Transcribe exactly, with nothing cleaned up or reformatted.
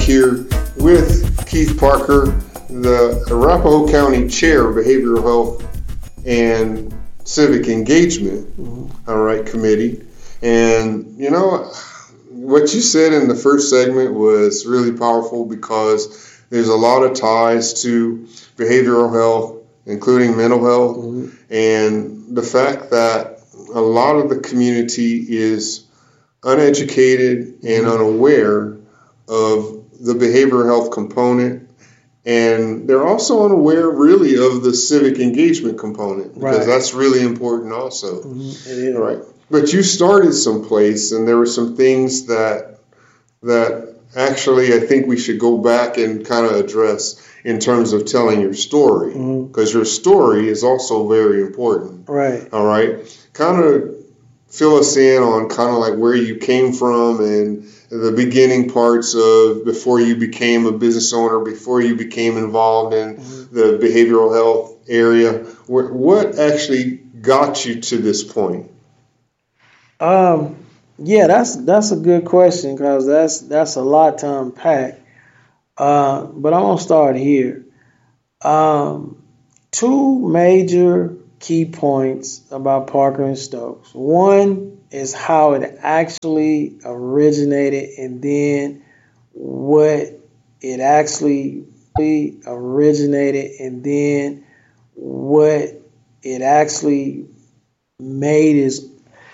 here with Keith Parker, the Arapahoe County Chair of Behavioral Health and Civic Engagement, mm-hmm. all right, Committee. And, you know, what you said in the first segment was really powerful because there's a lot of ties to behavioral health, including mental health, mm-hmm. and the fact that a lot of the community is uneducated and unaware of the behavioral health component, and they're also unaware really of the civic engagement component, because right. that's really important also. Mm-hmm. It is. Right. But you started someplace, and there were some things that that actually I think we should go back and kind of address in terms of telling your story, because mm-hmm. your story is also very important. Right. All right. Kind of fill us in on kind of like where you came from and the beginning parts of before you became a business owner, before you became involved in mm-hmm. the behavioral health area. What actually got you to this point? Um, yeah, that's that's a good question, because that's that's a lot to unpack. Uh, but I'm gonna start here. Um, two major key points about Parker and Stokes. One is how it actually originated, and then what it actually originated, and then what it actually made its